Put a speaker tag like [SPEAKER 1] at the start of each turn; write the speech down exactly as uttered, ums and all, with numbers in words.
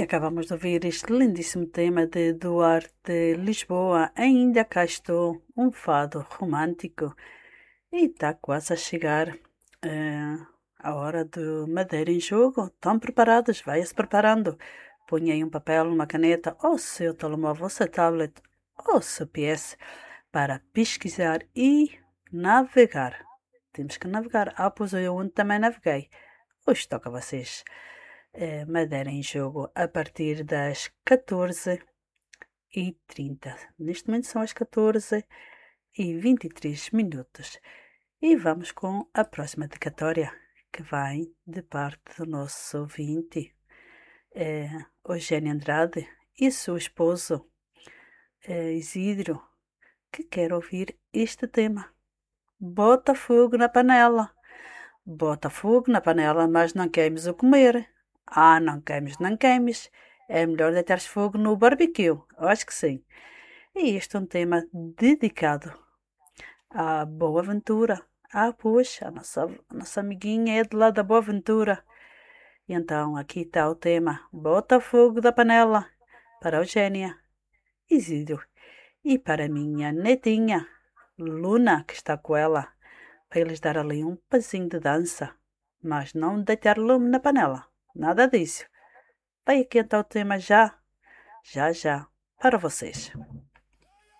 [SPEAKER 1] acabamos de ouvir este lindíssimo tema de Duarte Lisboa. Ainda cá estou, um fado romântico. E está quase a chegar eh, a hora do Madeira em Jogo. Estão preparados? Vai-se preparando. Ponha aí um papel, uma caneta, ou seu telemóvel, ou seu tablet, ou seu P S, para pesquisar e navegar. Temos que navegar. Ah, pois eu ontem também naveguei. Hoje toca a vocês. Eh, Madeira em Jogo a partir das catorze e trinta. Neste momento são as catorze e vinte e três minutos. E vamos com a próxima dedicatória, que vai de parte do nosso ouvinte, eh, Eugênio Andrade, e seu esposo, eh, Isidro, que quer ouvir este tema. Bota fogo na panela. Bota fogo na panela, mas não queimes o comer. Ah, não queimes, não queimes. É melhor deitar fogo no barbecue. Eu acho que sim. E este é um tema dedicado à Boa Ventura. Ah, pois, a nossa, a nossa amiguinha é de lá da Boa Ventura. E então, aqui está o tema. Bota fogo da panela. Para a Eugénia, Isidro. E para a minha netinha, Luna, que está com ela. Para eles dar ali um pezinho de dança. Mas não deitar lume na panela. Nada disso. Vai aqui então o tema já, já, já, para vocês.